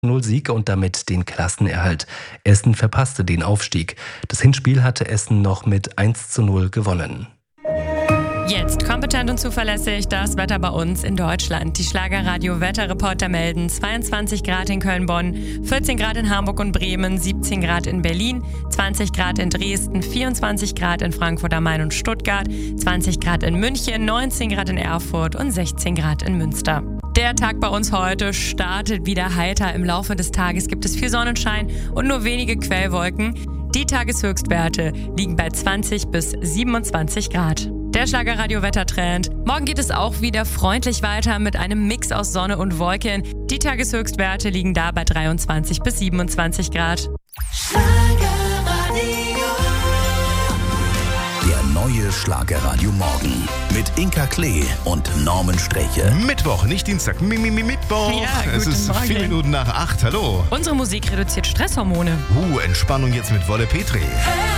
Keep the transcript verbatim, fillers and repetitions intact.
null Sieg und damit den Klassenerhalt. Essen verpasste den Aufstieg. Das Hinspiel hatte Essen noch mit eins zu null gewonnen. Jetzt kompetent und zuverlässig das Wetter bei uns in Deutschland. Die Schlagerradio-Wetterreporter melden zweiundzwanzig Grad in Köln-Bonn, vierzehn Grad in Hamburg und Bremen, siebzehn Grad in Berlin, zwanzig Grad in Dresden, vierundzwanzig Grad in Frankfurt am Main und Stuttgart, zwanzig Grad in München, neunzehn Grad in Erfurt und sechzehn Grad in Münster. Der Tag bei uns heute startet wieder heiter. Im Laufe des Tages gibt es viel Sonnenschein und nur wenige Quellwolken. Die Tageshöchstwerte liegen bei zwanzig bis siebenundzwanzig Grad. Der Schlagerradio-Wettertrend. Morgen geht es auch wieder freundlich weiter mit einem Mix aus Sonne und Wolken. Die Tageshöchstwerte liegen da bei dreiundzwanzig bis siebenundzwanzig Grad. Der neue Schlagerradio Morgen mit Inka Klee und Norman Streche. Mittwoch, nicht Dienstag. Mi, mi, mi, Mittwoch. Ja, es ist Morgen. vier Minuten nach acht. Hallo. Unsere Musik reduziert Stresshormone. Uh, Entspannung jetzt mit Wolle Petri. Hey.